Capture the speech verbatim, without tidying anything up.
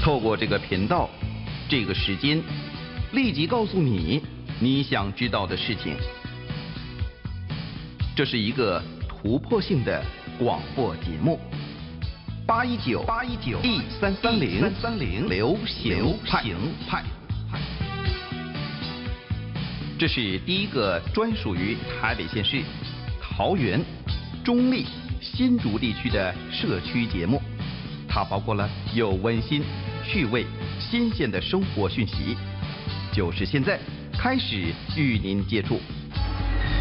透过这个频道，这个时间，立即告诉你你想知道的事情。这是一个突破性的广播节目。八一九八一九一三三零三三零流行派。这是第一个专属于台北县市、桃园、中立、新竹地区的社区节目。它包括了有温馨、趣味、新鲜的生活讯息。就是现在开始与您接触